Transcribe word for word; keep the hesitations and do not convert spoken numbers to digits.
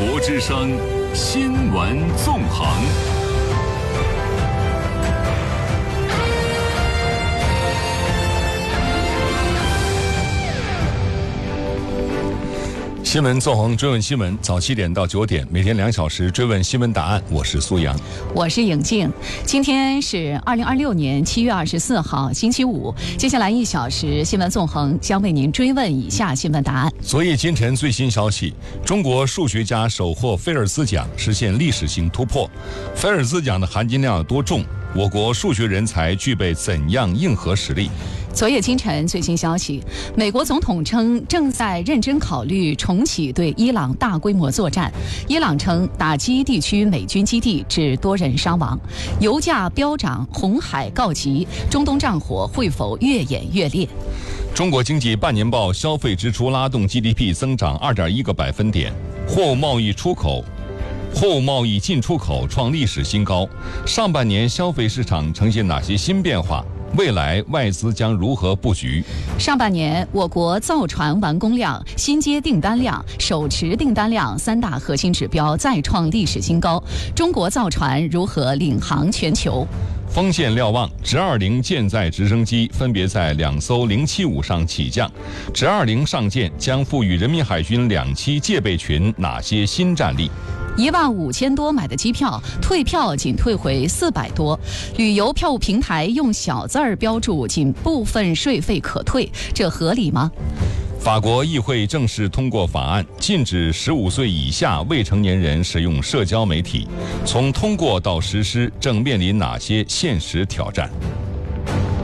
国之声新闻纵横。新闻纵横追问新闻，早七点到九点，每天两小时追问新闻答案。我是苏阳， 我是颖静。今天是二零二六年七月二十四号，星期五。接下来一小时，新闻纵横将为您追问以下新闻答案。 昨夜今晨最新消息，中国数学家首获菲尔兹奖，实现历史性突破。菲尔兹奖的含金量有多重？我国数学人才具备怎样硬核实力？ 昨夜今晨最新消息，美国总统称正在认真考虑重启对伊朗大规模作战。伊朗称打击地区美军基地致多人伤亡。油价飙涨，红海告急，中东战火会否越演越烈？ 中国经济半年报消费支出拉动 G D P 增长 二点一 个百分点，货物贸易出口货物贸易进出口创历史新高。上半年消费市场呈现哪些新变化？未来外资将如何布局？ 上半年，我国造船完工量、新接订单量、手持订单量三大核心指标再创历史新高。中国造船如何领航全球？ 锋线瞭望，直二零舰载直升机分别在两艘零七五上起降。直二零上舰将赋予人民海军两栖戒备群哪些新战力？ 一万五千多买的机票，退票仅退回四百多。旅游票务平台用小字儿标注仅部分税费可退，这合理吗？ 法国议会正式通过法案，禁止十五岁以下未成年人使用社交媒体。从通过到实施，正面临哪些现实挑战？